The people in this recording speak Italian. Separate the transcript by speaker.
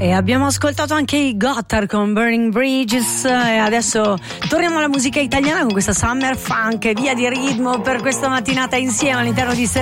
Speaker 1: E abbiamo ascoltato anche i Gotthard con Burning Bridges e adesso torniamo alla musica italiana con questa Summer Funk, via di ritmo per questa mattinata insieme all'interno di